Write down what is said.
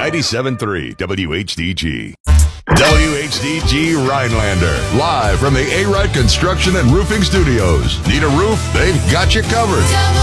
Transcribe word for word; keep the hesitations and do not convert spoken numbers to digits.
ninety-seven point three W H D G. W H D G Rhinelander, live from the A-Rite Construction and Roofing Studios. Need a roof? They've got you covered.